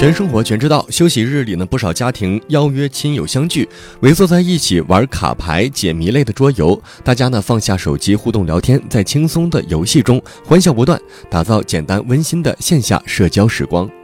全生活全知道，休息日里呢，不少家庭邀约亲友相聚，围坐在一起玩卡牌、解谜类的桌游。大家呢放下手机互动聊天，在轻松的游戏中欢笑不断，打造简单温馨的线下社交时光。